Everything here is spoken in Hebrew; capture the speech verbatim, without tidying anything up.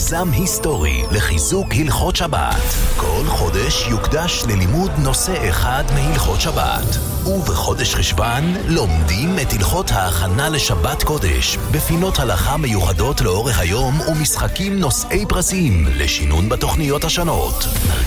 מיזם היסטורי לחיזוק הלכות שבת. כל חודש יוקדש ללימוד נושא אחד מהלכות שבת. ובחודש חשבן לומדים את הלכות ההכנה לשבת קודש, בפינות הלכה מיוחדות לאורך היום ומשחקים נושאי פרסים לשינון בתוכניות השונות.